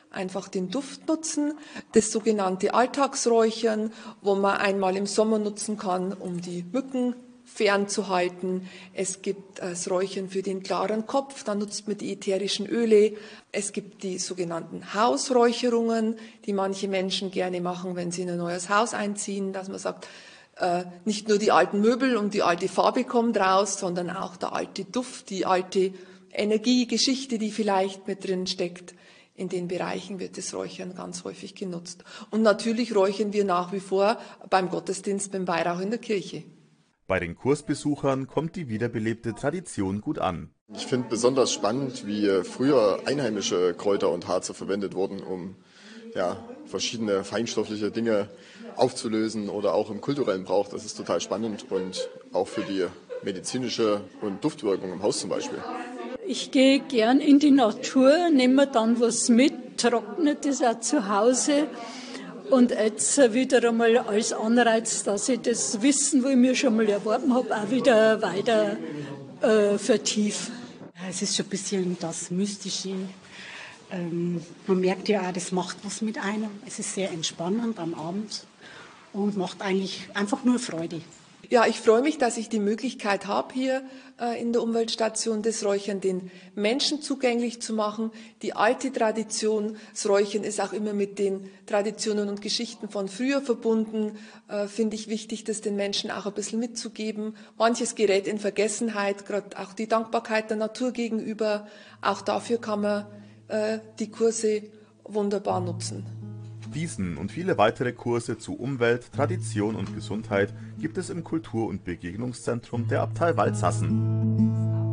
einfach den Duft nutzen, das sogenannte Alltagsräuchern, wo man einmal im Sommer nutzen kann, um die Mücken fernzuhalten. Es gibt das Räuchern für den klaren Kopf, da nutzt man die ätherischen Öle. Es gibt die sogenannten Hausräucherungen, die manche Menschen gerne machen, wenn sie in ein neues Haus einziehen, dass man sagt, nicht nur die alten Möbel und die alte Farbe kommt raus, sondern auch der alte Duft, die alte Energie, Geschichte, die vielleicht mit drin steckt. In den Bereichen wird das Räuchern ganz häufig genutzt. Und natürlich räuchern wir nach wie vor beim Gottesdienst, beim Weihrauch in der Kirche. Bei den Kursbesuchern kommt die wiederbelebte Tradition gut an. Ich finde besonders spannend, wie früher einheimische Kräuter und Harze verwendet wurden, um verschiedene feinstoffliche Dinge aufzulösen oder auch im kulturellen Brauch. Das ist total spannend und auch für die medizinische und Duftwirkung im Haus zum Beispiel. Ich gehe gern in die Natur, nehme dann was mit, trockne das auch zu Hause. Und jetzt wieder einmal als Anreiz, dass ich das Wissen, wo ich mir schon mal erworben habe, auch wieder weiter vertiefe. Es ist schon ein bisschen das Mystische. Man merkt ja auch, das macht was mit einem. Es ist sehr entspannend am Abend und macht eigentlich einfach nur Freude. Ja, ich freue mich, dass ich die Möglichkeit habe, hier in der Umweltstation das Räuchern den Menschen zugänglich zu machen. Die alte Tradition, das Räuchern ist auch immer mit den Traditionen und Geschichten von früher verbunden. Finde ich wichtig, das den Menschen auch ein bisschen mitzugeben. Manches gerät in Vergessenheit, gerade auch die Dankbarkeit der Natur gegenüber. Auch dafür kann man die Kurse wunderbar nutzen. Diesen und viele weitere Kurse zu Umwelt, Tradition und Gesundheit gibt es im Kultur- und Begegnungszentrum der Abtei Waldsassen.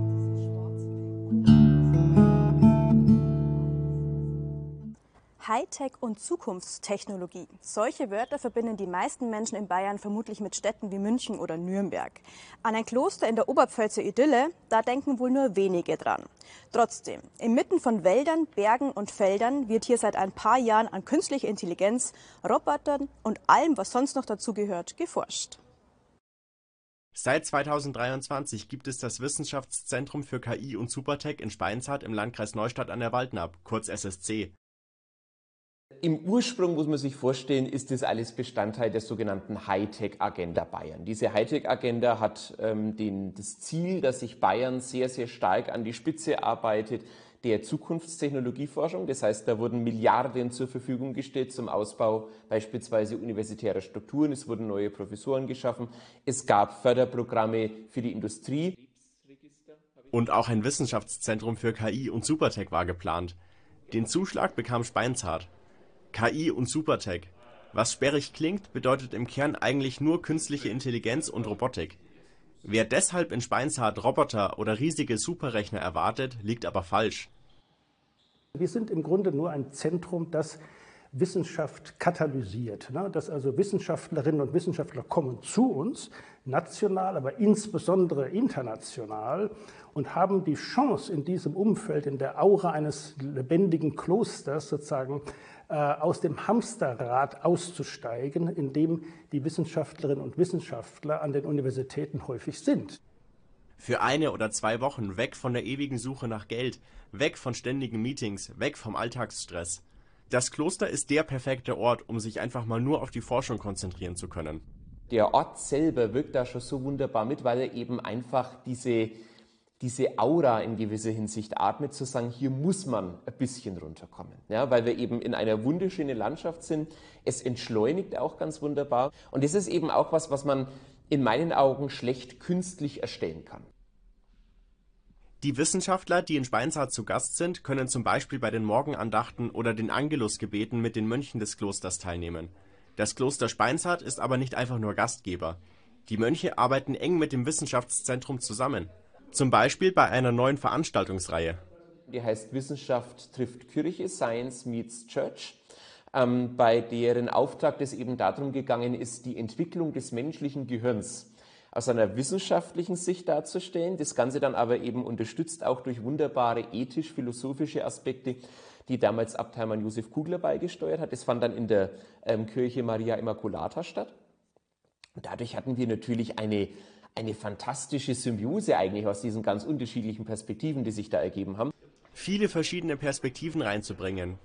Hightech und Zukunftstechnologie. Solche Wörter verbinden die meisten Menschen in Bayern vermutlich mit Städten wie München oder Nürnberg. An ein Kloster in der Oberpfälzer Idylle, da denken wohl nur wenige dran. Trotzdem, inmitten von Wäldern, Bergen und Feldern wird hier seit ein paar Jahren an künstlicher Intelligenz, Robotern und allem, was sonst noch dazugehört, geforscht. Seit 2023 gibt es das Wissenschaftszentrum für KI und Supertech in Speinshardt im Landkreis Neustadt an der Waldnab, kurz SSC. Im Ursprung muss man sich vorstellen, ist das alles Bestandteil der sogenannten Hightech-Agenda Bayern. Diese Hightech-Agenda hat das Ziel, dass sich Bayern sehr, sehr stark an die Spitze arbeitet der Zukunftstechnologieforschung. Das heißt, da wurden Milliarden zur Verfügung gestellt zum Ausbau beispielsweise universitärer Strukturen. Es wurden neue Professoren geschaffen. Es gab Förderprogramme für die Industrie. Und auch ein Wissenschaftszentrum für KI und Supertech war geplant. Den Zuschlag bekam Speinshardt. KI und Supertech. Was sperrig klingt, bedeutet im Kern eigentlich nur künstliche Intelligenz und Robotik. Wer deshalb in Speinshardt Roboter oder riesige Superrechner erwartet, liegt aber falsch. Wir sind im Grunde nur ein Zentrum, das Wissenschaft katalysiert. Dass also Wissenschaftlerinnen und Wissenschaftler kommen zu uns, national, aber insbesondere international, und haben die Chance, in diesem Umfeld, in der Aura eines lebendigen Klosters sozusagen aus dem Hamsterrad auszusteigen, in dem die Wissenschaftlerinnen und Wissenschaftler an den Universitäten häufig sind. Für 1 oder 2 Wochen weg von der ewigen Suche nach Geld, weg von ständigen Meetings, weg vom Alltagsstress. Das Kloster ist der perfekte Ort, um sich einfach mal nur auf die Forschung konzentrieren zu können. Der Ort selber wirkt da schon so wunderbar mit, weil er eben einfach diese Aura in gewisser Hinsicht atmet, zu sagen, hier muss man ein bisschen runterkommen. Ja, weil wir eben in einer wunderschönen Landschaft sind. Es entschleunigt auch ganz wunderbar. Und das ist eben auch was man in meinen Augen schlecht künstlich erstellen kann. Die Wissenschaftler, die in Speinshardt zu Gast sind, können zum Beispiel bei den Morgenandachten oder den Angelusgebeten mit den Mönchen des Klosters teilnehmen. Das Kloster Speinshardt ist aber nicht einfach nur Gastgeber. Die Mönche arbeiten eng mit dem Wissenschaftszentrum zusammen. Zum Beispiel bei einer neuen Veranstaltungsreihe. Die heißt Wissenschaft trifft Kirche, Science meets Church, bei deren Auftrag es eben darum gegangen ist, die Entwicklung des menschlichen Gehirns aus einer wissenschaftlichen Sicht darzustellen. Das Ganze dann aber eben unterstützt auch durch wunderbare ethisch-philosophische Aspekte, die damals Abteimann Josef Kugler beigesteuert hat. Das fand dann in der Kirche Maria Immaculata statt. Und dadurch hatten wir natürlich eine fantastische Symbiose eigentlich aus diesen ganz unterschiedlichen Perspektiven, die sich da ergeben haben. Viele verschiedene Perspektiven reinzubringen,